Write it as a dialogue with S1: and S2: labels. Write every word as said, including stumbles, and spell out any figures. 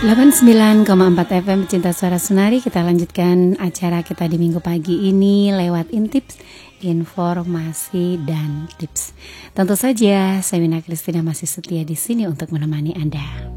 S1: delapan puluh sembilan koma empat F M Cinta Suara Senari. Kita lanjutkan acara kita di minggu pagi ini lewat Intips, informasi dan tips. Tentu saja saya Wina Kristina masih setia di sini untuk menemani Anda.